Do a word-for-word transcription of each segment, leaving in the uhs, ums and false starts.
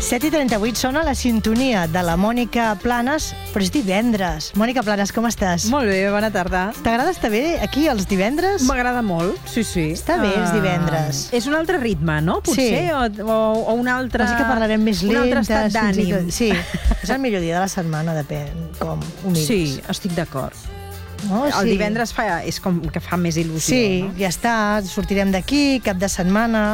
set i trenta-vuit sona la sintonia de la Mònica Planes, però és divendres. Mònica Planes, com estàs? Molt bé, bona tarda. T'agrada estar bé aquí els divendres? M'agrada molt, sí, sí. Està bé, els divendres. Uh, és un altre ritme, no? Potser, sí. o, o, o un altre... Quasi que parlarem més lentes. Un altre estat d'ànim. Sí, és el millor dia de la setmana, depèn com ho miris. Sí, estic d'acord. No, el sí. divendres fa, és com que fa més il·lusió, sí, no? Sí, ja està, sortirem d'aquí, cap de setmana.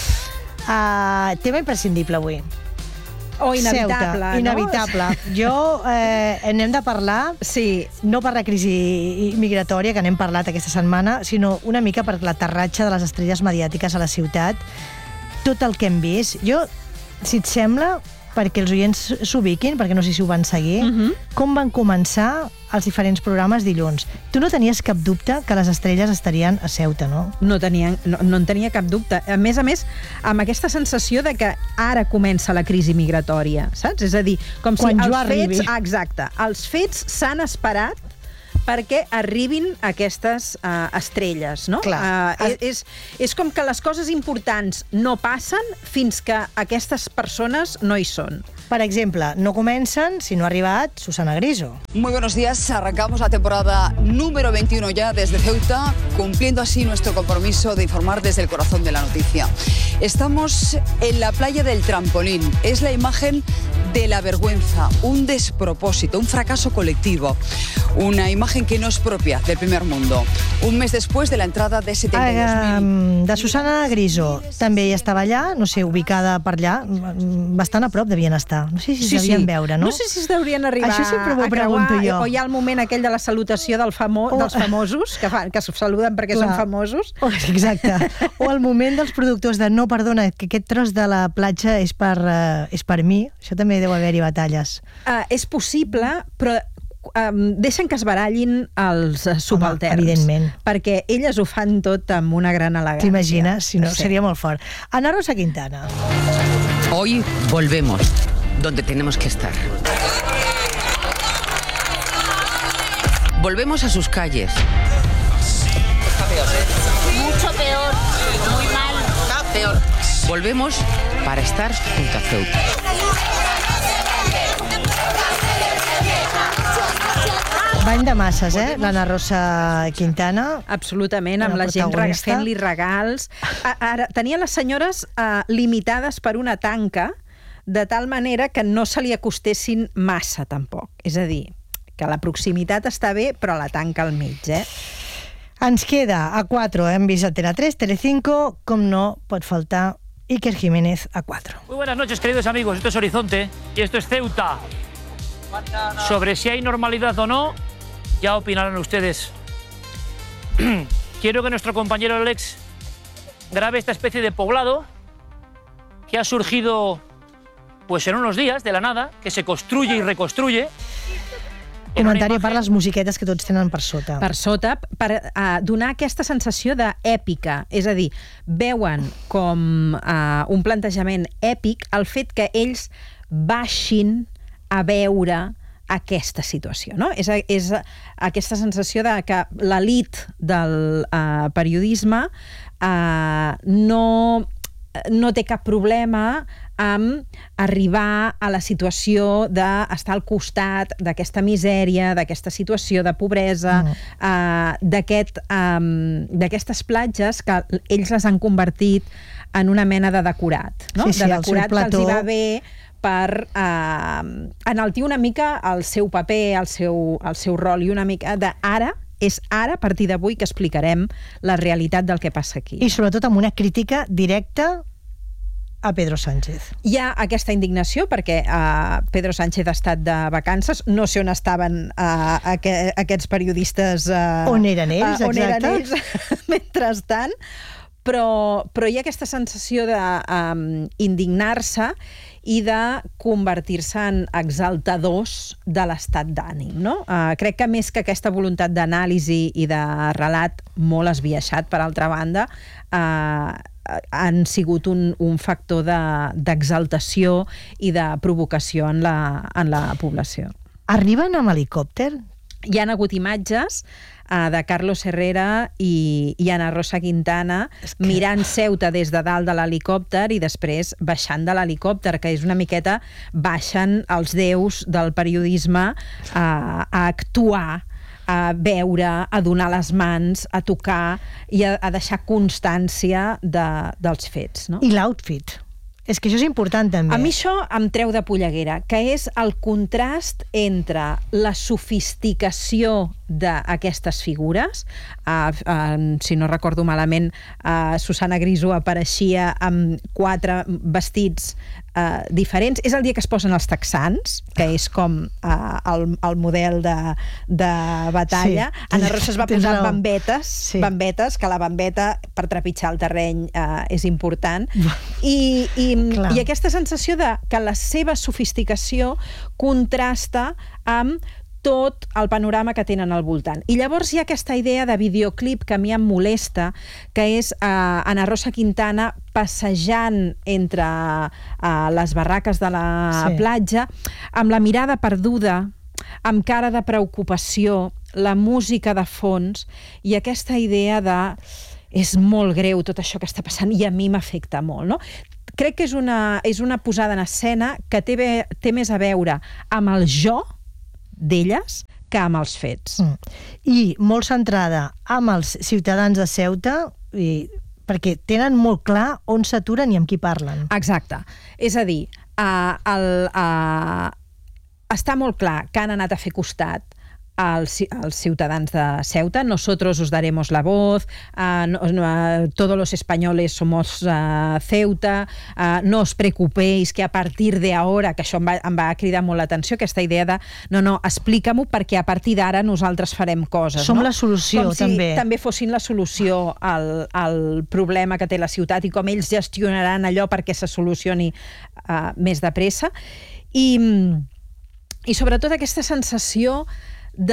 Uh, tema imprescindible avui. O inevitable, Ceuta, no? Inevitable. Jo, eh, n'hem de parlar, sí. no per la crisi migratòria, que n'hem parlat aquesta setmana, sinó una mica per l'aterratge de les estrelles mediàtiques a la ciutat. Tot el que hem vist. Jo, si et sembla, perquè els oients s'ubiquin, perquè no sé si ho van seguir, uh-huh. com van començar els diferents programes dilluns. Tu no tenies cap dubte que les estrelles estarien a Ceuta, no? No, tenia, no, no en tenia cap dubte. A més a més, amb aquesta sensació de que ara comença la crisi migratòria, saps? És a dir, com Quan si jo els arribi. fets... Exacte. Els fets s'han esperat perquè arribin aquestes uh, estrelles, no? Clar. Uh, és, és com que les coses importants no passen fins que aquestes persones no hi són. Per exemple, no comencen si no ha arribat Susana Griso. Muy buenos días. Arrancamos la temporada número veintiuno ya desde Ceuta, cumpliendo así nuestro compromiso de informar desde el corazón de la noticia. Estamos en la playa del Trampolín. Es la imagen de la vergüenza, un despropósito, un fracaso colectivo. Una imagen que no es propia del primer mundo. Un mes después de la entrada de setenta y dos mil... De Susana Griso. També hi estava allà, no sé, ubicada per allà, bastant a prop devien estar. No sé si sí, es devien sí. veure, no? No sé si es deurien arribar Això sempre m'ho a creuar, pregunto jo. O hi ha el moment aquell de la salutació del famo, o... dels famosos, que, fa, que se saluden perquè Clar. són famosos. O, exacte. O el moment dels productors de no, perdona, que aquest tros de la platja és per, uh, és per mi. Això també deu haver-hi batalles. Uh, és possible, però um, deixen que es barallin els uh, subalterns. Home, evidentment. Perquè elles ho fan tot amb una gran elegància. T'imagines? Si no, sí. seria molt fort. Ana Rosa Quintana. Hoy volvemos donde tenemos que estar. Volvemos a sus calles. Está peor, ¿eh? Mucho peor, muy mal. Está peor. Volvemos para estar junto a Ceuta. Bany de masses, eh? L'Anna Rosa Quintana. Absolutament, amb la la gent protagonista. fent-li regals. Ara, tenia les senyores uh, limitades per una tanca, de tal manera que no se li acostessin massa, tampoc. És a dir, que la proximitat està bé, però la tanca al mig, eh? Ens queda a quatre, hem vist Antena tres, Telecinco, com no pot faltar Iker Jiménez a cuatro. Muy buenas noches, queridos amigos. Esto es Horizonte y esto es Ceuta. Sobre si hay normalidad o no, ya opinarán ustedes. Quiero que nuestro compañero Alex grabe esta especie de poblado que ha surgido pues en unos días, de la nada, que se construye i reconstruye. Comentari per les musiquetes que tots tenen per sota. Per sota, per uh, donar aquesta sensació d'èpica. És a dir, veuen com uh, un plantejament èpic el fet que ells baixin a veure aquesta situació, no? És, és aquesta sensació de que l'elit del uh, periodisme uh, no, no té cap problema amb arribar a la situació d'estar al costat d'aquesta misèria, d'aquesta situació de pobresa, mm. uh, d'aquest, um, d'aquestes platges que ells les han convertit en una mena de decorat, no? Sí, sí, de decorat que els hi va bé per uh, enaltir una mica el seu paper, el seu, el seu rol, i una mica d'ara, és ara, a partir d'avui, que explicarem la realitat del que passa aquí. I sobretot amb una crítica directa a Pedro Sánchez. Hi ha aquesta indignació perquè uh, Pedro Sánchez ha estat de vacances, no sé on estaven uh, aqu aquests periodistes... Uh, on eren ells, uh, on exacte. eren ells, mentrestant, però, però hi ha aquesta sensació d'indignar-se um, i de convertir-se en exaltadors de l'estat d'ànim, no? Uh, crec que més que aquesta voluntat d'anàlisi i de relat molt esbiaixat, per altra banda, uh, han sigut un, un factor d'exaltació i de provocació en la, en la població. Arriben amb helicòpter? Hi han hagut imatges de Carlos Herrera i, i Ana Rosa Quintana que... mirant Ceuta des de dalt de l'helicòpter i després baixant de l'helicòpter, que és una miqueta baixen els déus del periodisme a, a actuar, a veure, a donar les mans, a tocar i a, a deixar constància de, dels fets. No? I l'outfit. És que això és important, també. A mi això em treu de polleguera, que és el contrast entre la sofisticació d'aquestes figures. Uh, uh, si no recordo malament, uh, Susana Griso apareixia amb quatre vestits uh, diferents. És el dia que es posen els texans, que és com uh, el, el model de, de batalla. Sí. Ana Rosa es va posar bambetes, sí. bambetes, que la bambeta per trepitjar el terreny uh, és important. I, i, i aquesta sensació de que la seva sofisticació contrasta amb tot el panorama que tenen al voltant. I llavors hi ha aquesta idea de videoclip que a mi em molesta, que és uh, Ana Rosa Quintana passejant entre uh, les barraques de la sí. platja, amb la mirada perduda, amb cara de preocupació, la música de fons, i aquesta idea de és molt greu tot això que està passant i a mi m'afecta molt, no? Crec que és una, és una posada en escena que té, be, té més a veure amb el jo d'elles que amb els fets. Mm. I molt centrada amb els ciutadans de Ceuta, i, perquè tenen molt clar on s'aturen i amb qui parlen. Exacte. És a dir, uh, el, uh, està molt clar que han anat a fer costat als, als ciutadans de Ceuta. Nosotros os daremos la voz, uh, no, uh, todos los españoles somos uh, Ceuta, uh, no os preocupéis que a partir de ahora, que això em va, em va cridar molt l'atenció, aquesta idea de no, no, explica-m'ho perquè a partir d'ara nosaltres farem coses. Som no? la solució, com si també. també fossin la solució al, al problema que té la ciutat i com ells gestionaran allò perquè se solucioni uh, més de pressa. I, i sobretot aquesta sensació de...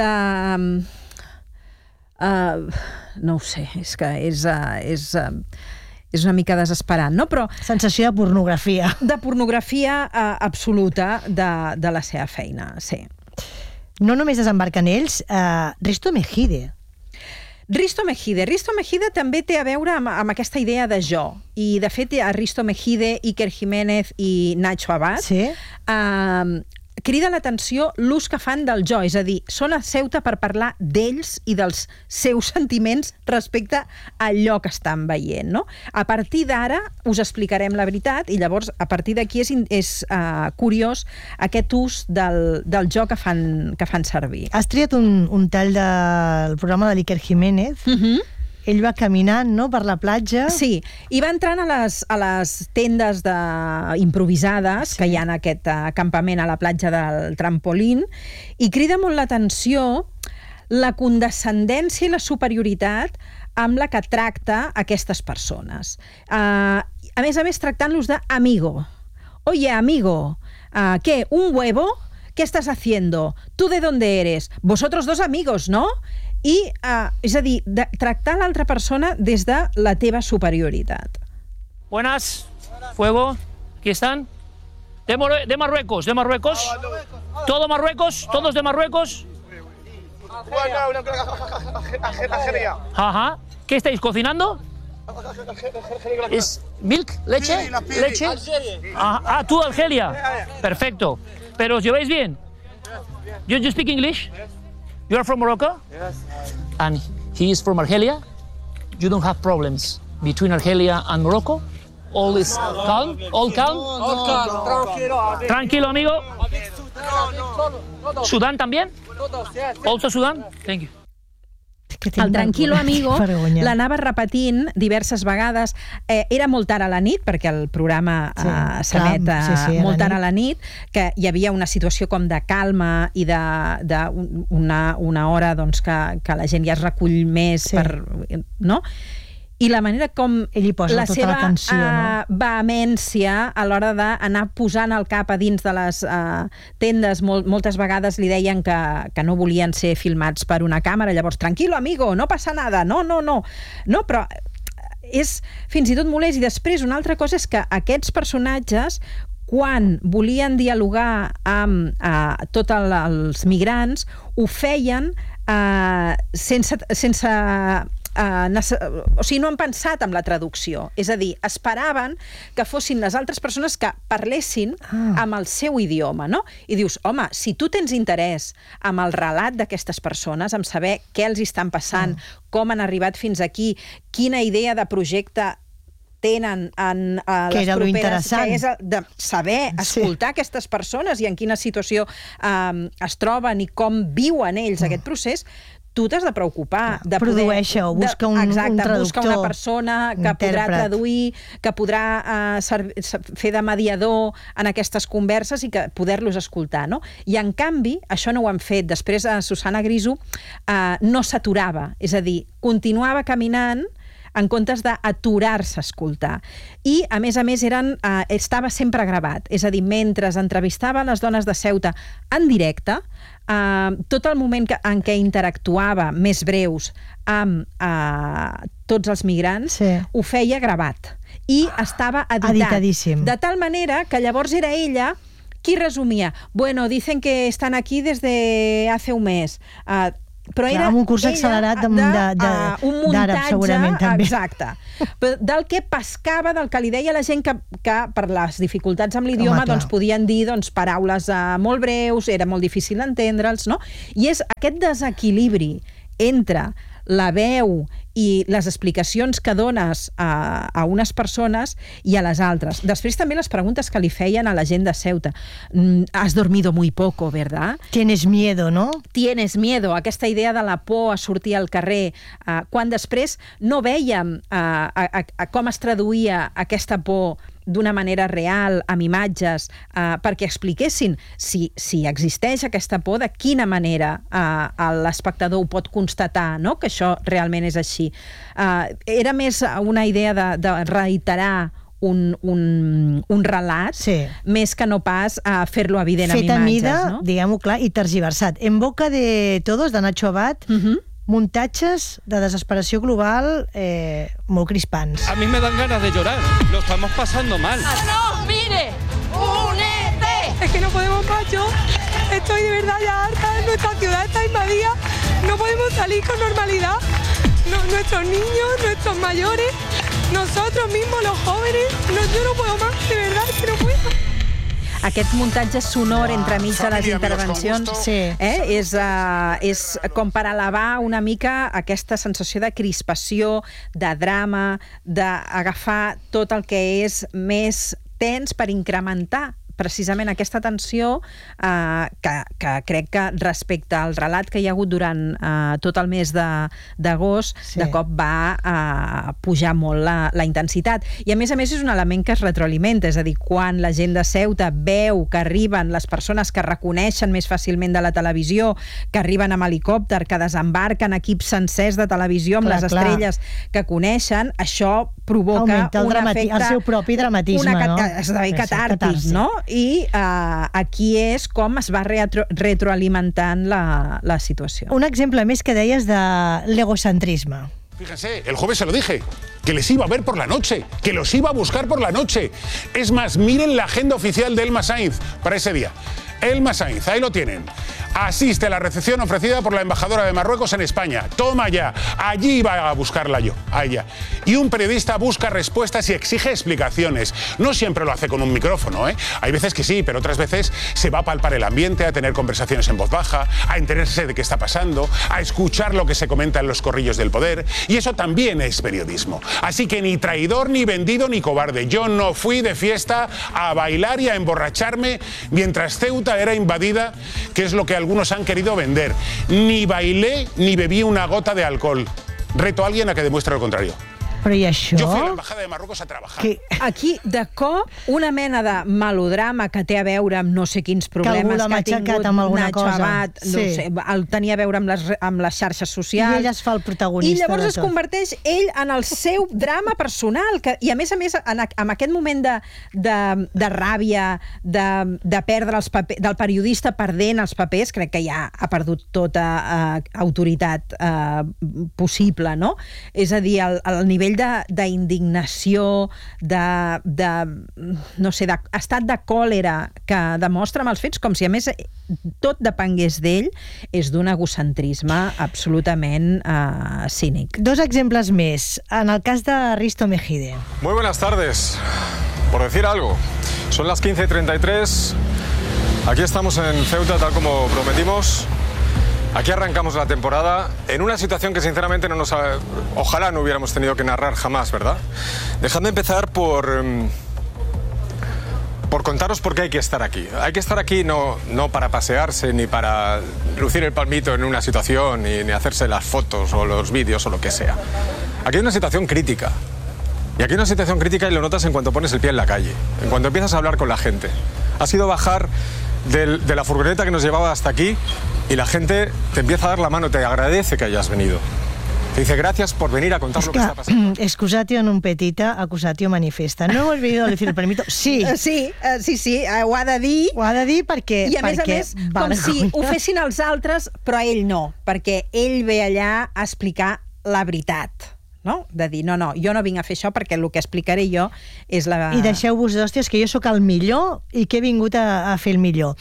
Uh, no ho sé, és que és, uh, és, uh, és una mica desesperant, no? Però sensació de pornografia. De pornografia uh, absoluta de, de la seva feina, sí. No només desembarquen ells, uh, Risto Mejide. Risto Mejide. Risto Mejide també té a veure amb, amb aquesta idea de jo. I, de fet, a Risto Mejide, Iker Jiménez i Nacho Abad sí? uh, crida l'atenció l'ús que fan del jo, és a dir, són a Ceuta per parlar d'ells i dels seus sentiments respecte a allò que estan veient, no? A partir d'ara us explicarem la veritat i llavors a partir d'aquí és, és uh, curiós aquest ús del, del jo que fan, que fan servir. Has triat un, un tall del programa de l'Iker Jiménez. Mhm. Ell va caminant, no?, per la platja. Sí, i va entrant a les, a les tendes de, improvisades sí. que hi ha en aquest uh, campament a la platja del Trampolín i crida molt l'atenció la condescendència i la superioritat amb la que tracta aquestes persones. Uh, a més a més, tractant-los de amigo. Oye, amigo, uh, ¿qué? ¿Un huevo? ¿Qué estás haciendo? ¿Tú de dónde eres? Vosotros dos amigos, ¿no? I, uh, és a dir, de tractar l'altra persona des de la teva superioritat. Buenas, fuego, aquí están. De, Mor de Marruecos, de Marruecos. ¿Todo Marruecos? ¿Todos de Marruecos? Ajá. ¿Qué estáis cocinando? ¿Es milk? ¿Leche? ¿Leche? Ah, ah, tú, Argelia. Perfecto. ¿Pero os lleváis bien? You, you speak English? You are from Morocco? Yes. And he is from Argelia? You don't have problems between Argelia and Morocco? All is calm? All calm? All calm, tranquilo. Tranquilo, amigo. No, no. ¿Sudán también? Todos, yes. Also Sudán? Thank you. El tranquilo amigo l'anava repetint diverses vegades. Eh, era molt tard a la nit, perquè el programa sí, eh, s'emet sí, sí, molt tard a la nit, que hi havia una situació com de calma i de, de una, una hora doncs, que, que la gent ja es recull més sí. per... No? I la manera com ell hi posa la tota seva l'atenció, no? uh, vehemència a l'hora d'anar posant el cap a dins de les uh, tendes, molt, moltes vegades li deien que, que no volien ser filmats per una càmera, llavors, tranquilo amigo, no passa nada, no, no, no, no, però és fins i tot molest. I després una altra cosa és que aquests personatges, quan volien dialogar amb uh, tots els migrants, ho feien uh, sense... sense Uh, o sigui, no han pensat en la traducció. És a dir, esperaven que fossin les altres persones que parlessin ah. amb el seu idioma, no? I dius, home, si tu tens interès amb el relat d'aquestes persones, amb saber què els estan passant, ah. com han arribat fins aquí, quina idea de projecte tenen en uh, les properes... Que és de saber escoltar sí. aquestes persones i en quina situació um, es troben i com viuen ells ah. aquest procés, tu t'has de preocupar de poder... Produeix-ho, busca un, exacte, un traductor. Busca una persona que intèrpret. podrà traduir, que podrà uh, serv... fer de mediador en aquestes converses i que poder-los escoltar, no? I, en canvi, això no ho han fet. Després, a Susana Griso uh, no s'aturava, és a dir, continuava caminant en comptes d'aturar-se a escoltar. I, a més a més, eren, eh, estava sempre gravat. És a dir, mentre entrevistava les dones de Ceuta en directe, eh, tot el moment que, en què interactuava, més breus, amb eh, tots els migrants, sí. ho feia gravat. I estava editat. Editadíssim. De tal manera que llavors era ella qui resumia. Bueno, dicen que estan aquí desde hace un mes. Eh, però era amb un curs accelerat de, de, de, uh, un muntatge, segurament, també. Exacte. Del que pescava, del que li deia la gent que, que per les dificultats amb l'idioma doncs, podien dir doncs, paraules uh, molt breus, era molt difícil d'entendre'ls, no? I és aquest desequilibri entre la veu i les explicacions que dones a, a unes persones i a les altres. Després també les preguntes que li feien a la gent de Ceuta. Has dormido muy poco, ¿verdad? Tienes miedo, no? Tienes miedo, aquesta idea de la por a sortir al carrer, uh, quan després no vèiem uh, a, a, a com es traduïa aquesta por d'una manera real, amb imatges, eh, perquè expliquessin si, si existeix aquesta por, de quina manera eh, l'espectador ho pot constatar, no? Que això realment és així. Eh, era més una idea de, de reiterar un, un, un relat, sí. més que no pas a uh, fer-lo evident amb imatges. Fet a mida, no? diguem-ho clar, i tergiversat. En boca de todos, de Nacho Abad, uh-huh. muntatges de desesperació global eh, molt crispants. A mí me dan ganas de llorar. Lo estamos pasando mal. ¡No, mire! ¡Únete! Es que no podemos más. Yo estoy de verdad ya harta. Nuestra ciudad está invadida. No podemos salir con normalidad. No, nuestros niños, nuestros mayores, nosotros mismos, los jóvenes. No, yo no puedo más. De verdad, es que no puedo. Aquest muntatge sonor entremig de les intervencions sí. eh, és, uh, és com per elevar una mica aquesta sensació de crispació, de drama, d'agafar tot el que és més tens per incrementar precisament aquesta tensió eh, que, que crec que respecte al relat que hi ha hagut durant eh, tot el mes d'agost, sí. de cop va eh, pujar molt la, la intensitat. I a més a més és un element que es retroalimenta, és a dir, quan la gent de Ceuta veu que arriben les persones que reconeixen més fàcilment de la televisió, que arriben amb helicòpter, que desembarquen equips sencers de televisió amb clar, les estrelles clar. que coneixen, això provoca augmenta el, un dramati- efecte... el seu propi dramatisme, una, no? Esdevé catàrtic, no? I uh, aquí és com es va retro retroalimentant la, la situació. Un exemple més que deies de l'egocentrisme. Fíjense, el jueves se lo dije, que les iba a ver por la noche, que los iba a buscar por la noche. Es más, miren la agenda oficial de Elma Sainz para ese día. Elma Sainz, ahí lo tienen. Asiste a la recepción ofrecida por la embajadora de Marruecos en España. Toma ya, allí iba a buscarla yo, a ella. Y un periodista busca respuestas y exige explicaciones. No siempre lo hace con un micrófono, ¿eh? Hay veces que sí, pero otras veces se va a palpar el ambiente, a tener conversaciones en voz baja, a enterarse de qué está pasando, a escuchar lo que se comenta en los corrillos del poder. Y eso también es periodismo. Así que ni traidor, ni vendido, ni cobarde. Yo no fui de fiesta a bailar y a emborracharme mientras Ceuta era invadida, que es lo que algunos han querido vender. Ni bailé ni bebí una gota de alcohol. Reto a alguien a que demuestre lo contrario. Però i això? Jo fui a l'embajada de Marruecos a treballar. Que... Aquí, de cop, una mena de melodrama que té a veure amb no sé quins problemes que, que ha tingut amb alguna Nacho cosa. Abad, no sí. sé, el tenia a veure amb les, amb les xarxes socials. I ell es fa el protagonista. I llavors de es tot. converteix ell en el seu drama personal. Que, I a més a més, en, en aquest moment de, de, de ràbia, de, de perdre els papers, del periodista perdent els papers, crec que ja ha perdut tota uh, autoritat uh, possible, no? És a dir, el, el nivell d'indignació, de, de, no sé, d'estat de còlera que demostra amb els fets, com si a més tot depengués d'ell, és d'un egocentrisme absolutament uh, cínic. Dos exemples més. En el cas de Risto Mejide. Muy buenas tardes. Por decir algo, son las quince y treinta y tres. Aquí estamos en Ceuta, tal como prometimos. Aquí arrancamos la temporada en una situación que sinceramente no nos ha... ojalá no hubiéramos tenido que narrar jamás, ¿verdad? Dejadme empezar por... por contaros por qué hay que estar aquí. Hay que estar aquí no, no para pasearse ni para lucir el palmito en una situación ni, ni hacerse las fotos o los vídeos o lo que sea. Aquí hay una situación crítica. Y aquí hay una situación crítica y lo notas en cuanto pones el pie en la calle, en cuanto empiezas a hablar con la gente. Ha sido bajar del, de la furgoneta que nos llevaba hasta aquí y la gente te empieza a dar la mano, te agradece que hayas venido. Te dice gracias por venir a contar es lo que, que está pasando. Excusatio non petita, accusatio manifesta. No he olvidado decir el permito. Sí. Sí, uh, sí, sí, uh, ho ha de dir. Ho ha de dir perquè... I a més perquè a més, com si ho fessin els altres, però ell no, perquè ell ve allà a explicar la veritat. No? De dir, no, no, jo no vinc a fer això perquè el que explicaré jo és la... I deixeu-vos d'hòsties que jo sóc el millor i que he vingut a, a fer el millor.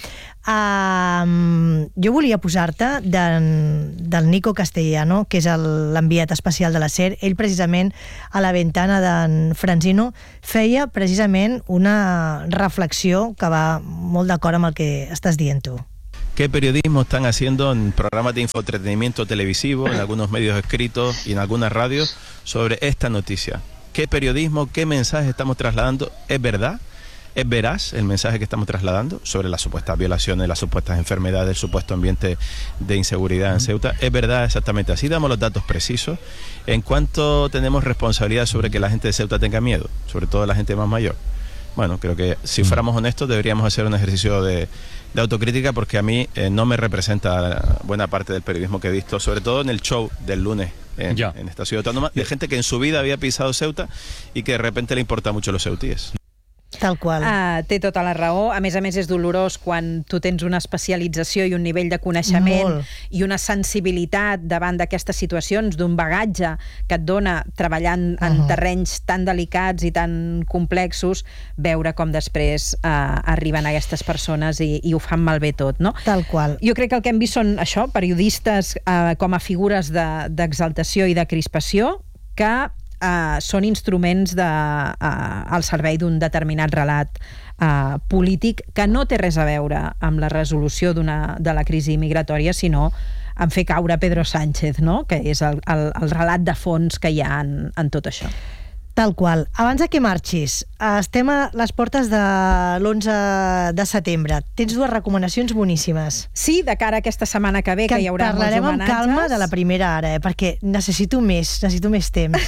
Uh, jo volia posar-te del, del Nico Castellano, que és l'enviat especial de la SER. Ell precisament a la ventana d'en Franzino feia precisament una reflexió que va molt d'acord amb el que estàs dient tu. ¿Qué periodismo están haciendo en programas de infoentretenimiento televisivo, en algunos medios escritos y en algunas radios sobre esta noticia? ¿Qué periodismo, qué mensaje estamos trasladando? ¿Es verdad? ¿Es veraz el mensaje que estamos trasladando sobre las supuestas violaciones, las supuestas enfermedades, el supuesto ambiente de inseguridad en Ceuta? ¿Es verdad exactamente así? Damos los datos precisos. ¿En cuánto tenemos responsabilidad sobre que la gente de Ceuta tenga miedo? Sobre todo la gente más mayor. Bueno, creo que si fuéramos honestos deberíamos hacer un ejercicio de, de autocrítica, porque a mí eh, no me representa buena parte del periodismo que he visto, sobre todo en el show del lunes en, en esta ciudad autónoma, de gente que en su vida había pisado Ceuta y que de repente le importa mucho los ceutíes. Tal qual. Uh, té tota la raó. A més a més, és dolorós quan tu tens una especialització i un nivell de coneixement Molt. i una sensibilitat davant d'aquestes situacions, d'un bagatge que et dona treballant en Uh-huh. terrenys tan delicats i tan complexos, veure com després uh, arriben aquestes persones i, i ho fan malbé tot, no? Tal qual. Jo crec que el que hem vist són això, periodistes uh, com a figures de- d'exaltació i de crispació que Uh, són instruments de, uh, al servei d'un determinat relat uh, polític que no té res a veure amb la resolució d'una de la crisi migratòria, sinó en fer caure Pedro Sánchez, no? Que és el, el, el relat de fons que hi ha en, en tot això. Tal qual. Abans de que marxis, estem a les portes de l'onze de setembre. Tens dues recomanacions boníssimes. Sí, de cara a aquesta setmana que ve, que, que hi haurà molts parlarem homenatges. amb calma de la primera ara, eh? Perquè necessito més, necessito més temps.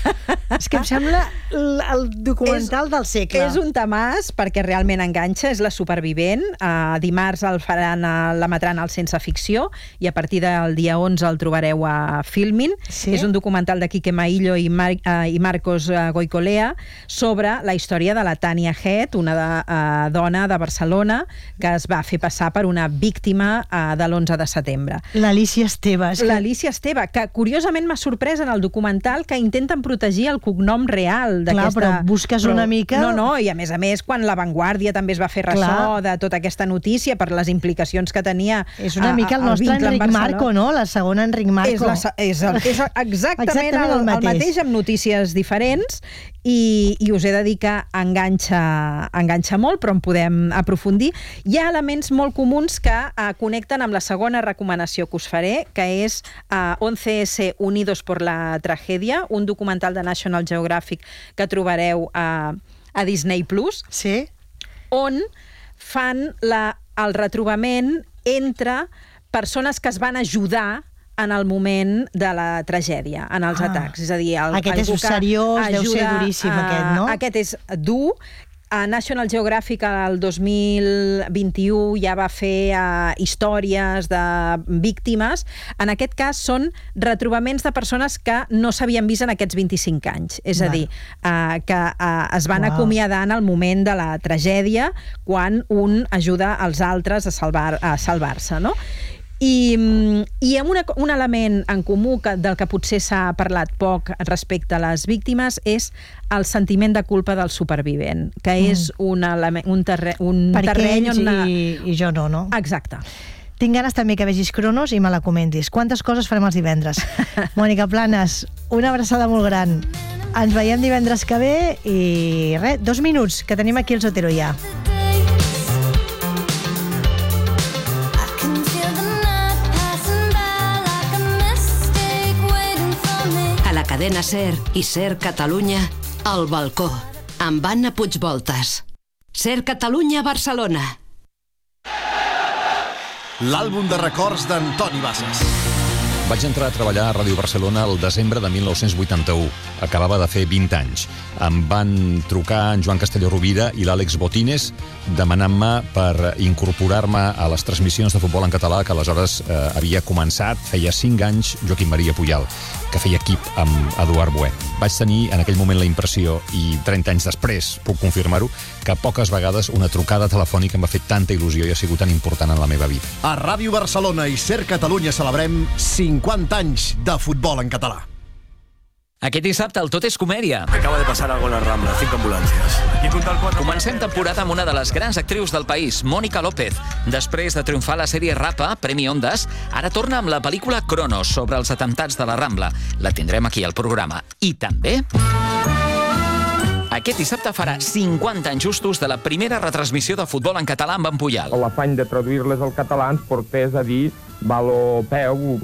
És que em sembla el, el documental és, del segle. És un temàs perquè realment enganxa, és La supervivent. Uh, dimarts el faran, uh, l'emetran al Sense Ficció i a partir del dia onze el trobareu a Filmin. Sí? És un documental de Quique Maillo i, Mar uh, i Marcos uh, Goicolea sobre la història de la Tania Head, una de, uh, dona de Barcelona que es va fer passar per una víctima uh, de l'onze de setembre. L'Alicia Esteve. És que... L'Alicia Esteve, que curiosament m'ha sorprès en el documental que intenten protegir el cognom real d'aquesta... Clar, però busques una mica... No, no, i a més a més, quan La Vanguardia també es va fer ressò Clar. de tota aquesta notícia per les implicacions que tenia... És una a, mica el a, nostre vincle amb Enric Barcelona. Marco, no? La segona Enric Marco. És, la, és, el, és exactament, Exactament el, el el mateix. mateix amb notícies diferents i, i us he de dir que enganxa, enganxa molt, però en podem aprofundir. Hi ha elements molt comuns que uh, connecten amb la segona recomanació que us faré, que és uh, once ese Unidos por la Tragedia, un documental de National Geographic que trobareu a, a Disney Plus, sí? on fan la, el retrobament entre persones que es van ajudar en el moment de la tragèdia, en els Ah. atacs. És a dir, el, Aquest és algú que seriós, deu ser ajuda duríssim, a- aquest, no? Aquest és dur. A National Geographic el dos mil vint-i-u ja va fer uh, històries de víctimes. En aquest cas són retrobaments de persones que no s'havien vist en aquests vint-i-cinc anys. És a Val. dir, uh, que uh, es van Uau. acomiadar en el moment de la tragèdia quan un ajuda els altres a salvar a salvar-se, no? I, i amb una, un element en comú que, del que potser s'ha parlat poc respecte a les víctimes és el sentiment de culpa del supervivent, que mm. és un, element, un, terre, un per terreny on... Una... I, i jo no, no? Exacte. Tinc ganes també que vegis Cronos i me la comentis. Quantes coses farem els divendres? Mònica Planes, una abraçada molt gran. Ens veiem divendres que ve i res, dos minuts, que tenim aquí el Otero ja. A la cadena SER i SER Catalunya, al balcó, amb Anna Puigvoltas. SER Catalunya, Barcelona. L'àlbum de records d'Antoni Bassas. Vaig entrar a treballar a Ràdio Barcelona el desembre de mil nou-cents vuitanta-u. Acabava de fer vint anys. Em van trucar en Joan Castelló Rovira i l'Àlex Botines demanant-me per incorporar-me a les transmissions de futbol en català que aleshores eh, havia començat, feia cinc anys, Joaquim Maria Pujal, que feia equip amb Eduard Boé. Vaig tenir en aquell moment la impressió, i trenta anys després puc confirmar-ho, que poques vegades una trucada telefònica em va fer tanta il·lusió i ha sigut tan important en la meva vida. A Ràdio Barcelona i SER Catalunya celebrem cinquanta anys de futbol en català. Aquest dissabte el Tot és comèdia. Acaba de pasar algo en la Rambla, cinco ambulancias. Comencem temporada amb una de les grans actrius del país, Mónica López. Després de triomfar la sèrie Rapa, Premi Ondas, ara torna amb la pel·lícula Cronos, sobre els atemptats de la Rambla. La tindrem aquí al programa. I també... Aquest dissabte farà cinquanta anys justos de la primera retransmissió de futbol en català amb en Pujal. L'afany de traduir-les al català ens portés a dir val o peu,